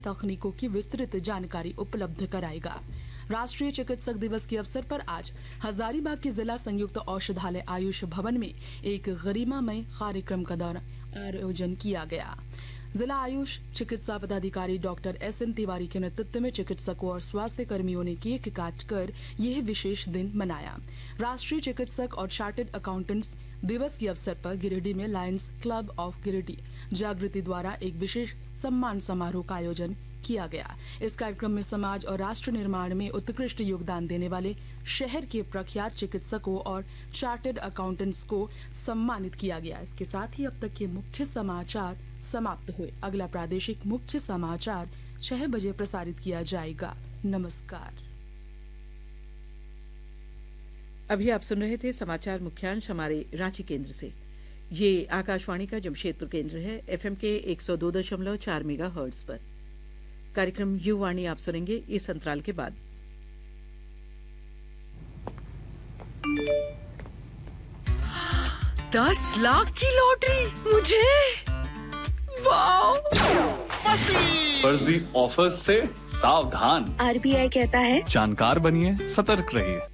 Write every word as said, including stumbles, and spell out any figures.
तकनीकों की विस्तृत जानकारी उपलब्ध कराएगा। राष्ट्रीय चिकित्सक दिवस के अवसर पर आज हजारीबाग के जिला संयुक्त औषधालय आयुष भवन में एक गरिमामय कार्यक्रम का आयोजन किया गया। जिला आयुष चिकित्सा पदाधिकारी डॉक्टर एस एन तिवारी के नेतृत्व में चिकित्सकों और स्वास्थ्य कर्मियों ने केक काटकर यह विशेष दिन मनाया। राष्ट्रीय चिकित्सक और चार्टर्ड अकाउंटेंट्स दिवस के अवसर पर गिरिडीह में लायंस क्लब ऑफ गिरिडीह जागृति द्वारा एक विशेष सम्मान समारोह का आयोजन किया गया। इस कार्यक्रम में समाज और राष्ट्र निर्माण में उत्कृष्ट योगदान देने वाले शहर के प्रख्यात चिकित्सकों और चार्टर्ड अकाउंटेंट्स को सम्मानित किया गया। इसके साथ ही अब तक के मुख्य समाचार समाप्त हुए। अगला प्रादेशिक मुख्य समाचार छह बजे प्रसारित किया जाएगा। नमस्कार। अभी आप सुन रहे थे समाचार मुख्यांश हमारे रांची केंद्र से। ये आकाशवाणी का जमशेदपुर केंद्र है, एफएम के एक सौ दो दशमलव चार मेगा हर्ट्ज पर। कार्यक्रम युवाणी आप सुनेंगे इस अंतराल के बाद। दस लाख की लॉटरी मुझे, वाह! फर्जी ऑफर्स से सावधान। आरबीआई कहता है जानकार बनिए, सतर्क रहिए।